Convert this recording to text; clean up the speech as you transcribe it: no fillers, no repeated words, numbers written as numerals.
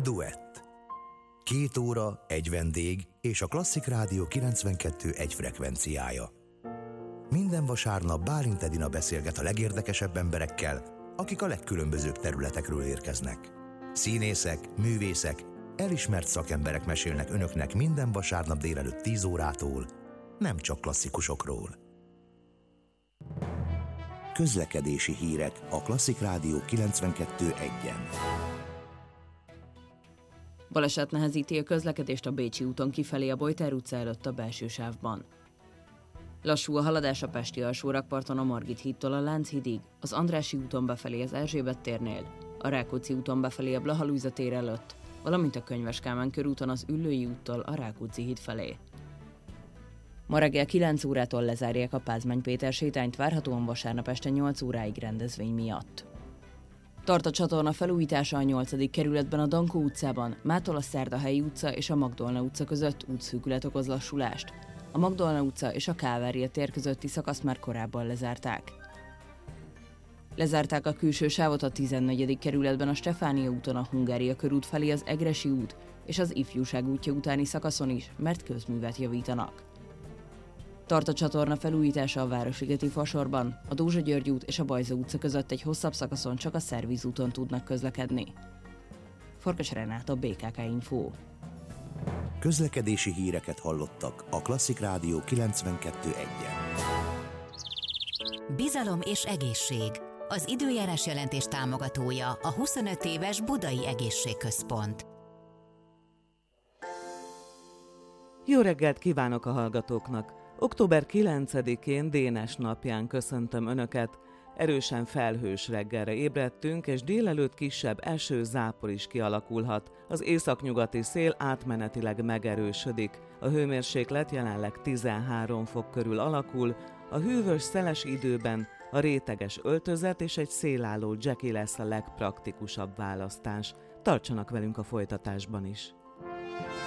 Duett. 2 óra, egy vendég és a Klasszik Rádió 92,1 frekvenciája. Minden vasárnap Bálint Edina beszélget a legérdekesebb emberekkel, akik a legkülönbözőbb területekről érkeznek. Színészek, művészek, elismert szakemberek mesélnek önöknek minden vasárnap délelőtt 10 órától, nem csak klasszikusokról. Közlekedési hírek a Klasszik Rádió 92,1-en. Baleset nehezíti a közlekedést a Bécsi úton kifelé a Bojtár utca előtt a belső sávban. Lassú a haladás a pesti alsórakparton a Margit hídtól a Lánchídig, az Andrássy úton befelé az Erzsébet térnél, a Rákóczi úton befelé a Blaha Lujza tér előtt, valamint a Könyves Kálmán körúton az Üllői úttól a Rákóczi híd felé. Ma reggel 9 órától lezárják a Pázmány Péter sétányt, várhatóan vasárnap este 8 óráig rendezvény miatt. Tart a csatorna felújítása a 8. kerületben a Dankó utcában, mától a Szerdahelyi utca és a Magdolna utca között útszűkület okoz lassulást. A Magdolna utca és a Kálvária tér közötti szakaszt már korábban lezárták. Lezárták a külső sávot a 14. kerületben a Stefánia úton a Hungária körút felé az Egressy út és az Ifjúság útja utáni szakaszon is, mert közművet javítanak. Tart a csatorna felújítása a Városligeti Fasorban, a Dózsa György út és a Bajza utca között egy hosszabb szakaszon csak a Szerviz úton tudnak közlekedni. Farkas Renáta, BKK Info. Közlekedési híreket hallottak a Klasszik Rádió 92,1-en. Bizalom és egészség. Az időjárás jelentés támogatója a 25 éves Budai Egészségközpont. Jó reggelt kívánok a hallgatóknak! Október 9-én Dénes napján köszöntöm Önöket. Erősen felhős reggelre ébredtünk, és délelőtt kisebb eső, zápor is kialakulhat. Az északnyugati szél átmenetileg megerősödik. A hőmérséklet jelenleg 13 fok körül alakul. A hűvös, szeles időben a réteges öltözet és egy szélálló dzseki lesz a legpraktikusabb választás. Tartsanak velünk a folytatásban is!